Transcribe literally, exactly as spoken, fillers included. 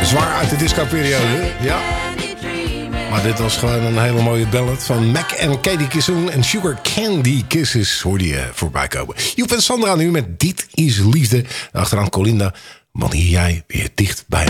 Zwaar uit de disco-periode, ja. Maar dit was gewoon een hele mooie ballad van Mac en Katie Kissoon. En Sugar Candy Kisses hoorde je voorbij komen. Joep en Sandra nu met Dit is Liefde. Achteraan Colinda, wanneer jij weer dicht bij